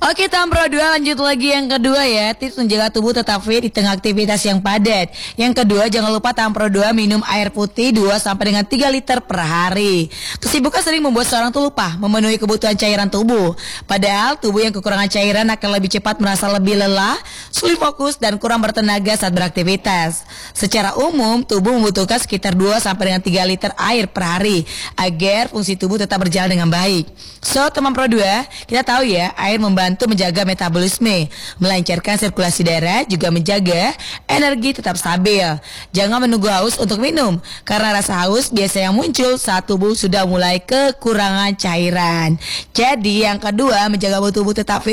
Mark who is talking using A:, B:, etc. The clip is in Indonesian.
A: Oke, Tampro 2 lanjut lagi yang kedua ya. Tips menjaga tubuh tetap fit di tengah aktivitas yang padat. Yang kedua, jangan lupa Tampro 2 minum air putih 2 sampai dengan 3 liter per hari. Kesibukan sering membuat seorang tuh lupa memenuhi kebutuhan cairan tubuh. Padahal tubuh yang kekurangan cairan akan lebih cepat merasa lebih lelah, sulit fokus dan kurang bertenaga saat beraktivitas. Secara umum, tubuh membutuhkan sekitar 2 sampai dengan 3 liter air per hari agar fungsi tubuh tetap berjalan dengan baik. So, teman Pro 2, kita tahu ya, air membantu menjaga metabolisme, melancarkan sirkulasi darah, juga menjaga energi tetap stabil. Jangan menunggu haus untuk minum, karena rasa haus biasanya muncul saat tubuh sudah mulai kekurangan cairan. Jadi yang kedua, menjaga tubuh tetap fit